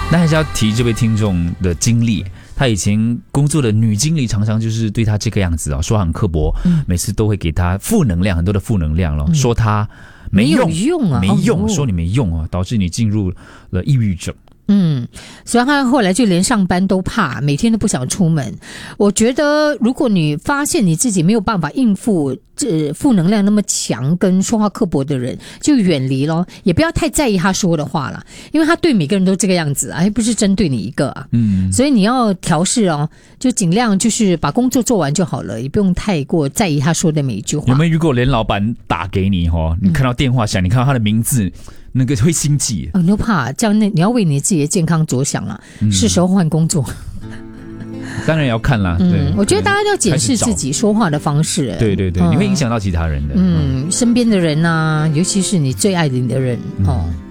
那还是要提这位听众的经历，他以前工作的女经理常常就是对他这个样子说话很刻薄，每次都会给他负能量，很多的负能量咯，说他没用啊， 没用，说你没用导致你进入了抑郁症。 所以他后来就连上班都怕，每天都不想出门。我觉得如果你发现你自己没有办法应付负能量那么强跟说话刻薄的人，就远离咯，也不要太在意他说的话啦，因为他对每个人都这个样子，还不是针对你一个啊。所以你要调试就尽量就是把工作做完就好了，也不用太过在意他说的每一句话。 有没有遇过连老板打给你你看到电话响，你看到他的名字，那个会心悸？ 你就怕这样，你要为你自己的健康着想了，是时候换工作。 当然也要看啦，对， 我觉得大家要检视自己说话的方式。 对对对，你会影响到其他人的。 身边的人啊，尤其是你最爱的人